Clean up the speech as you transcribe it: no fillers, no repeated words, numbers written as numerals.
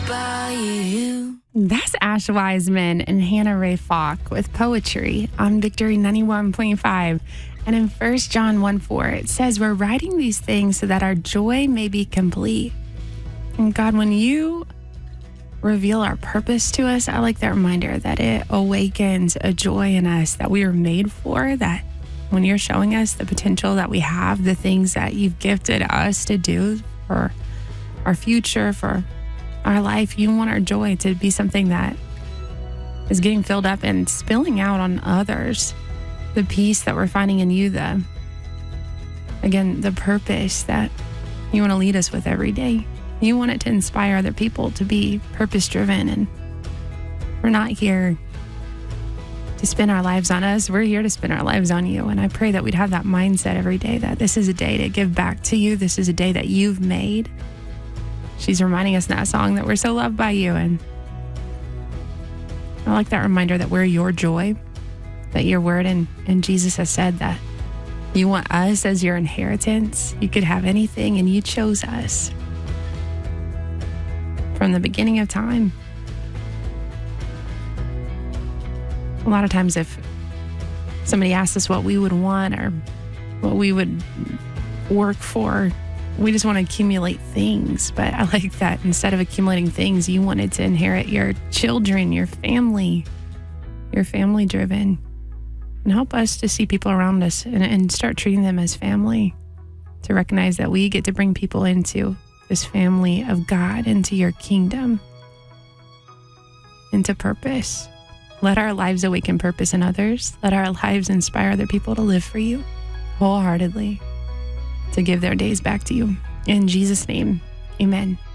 by you. That's Ash Wiseman and Hannah Ray Falk with Poetry on Victory 91.5. And in 1 John 1:4, it says, we're writing these things so that our joy may be complete. And God, when you reveal our purpose to us, I like that reminder that it awakens a joy in us that we were made for, that when you're showing us the potential that we have, the things that you've gifted us to do for our future, for our life, you want our joy to be something that is getting filled up and spilling out on others. The peace that we're finding in you, the purpose that you want to lead us with every day. You want it to inspire other people to be purpose-driven, and we're not here to spend our lives on us. We're here to spend our lives on you, and I pray that we'd have that mindset every day, that this is a day to give back to you. This is a day that you've made. She's reminding us in that song that we're so loved by you, and I like that reminder that we're your joy, that your word and Jesus has said that you want us as your inheritance. You could have anything, and you chose us from the beginning of time. A lot of times if somebody asks us what we would want or what we would work for, we just want to accumulate things. But I like that instead of accumulating things, you wanted to inherit your children, your family. You're family driven. And help us to see people around us and start treating them as family, to recognize that we get to bring people into this family of God, into your kingdom, into purpose. Let our lives awaken purpose in others. Let our lives inspire other people to live for you wholeheartedly, to give their days back to you. In Jesus' name, amen.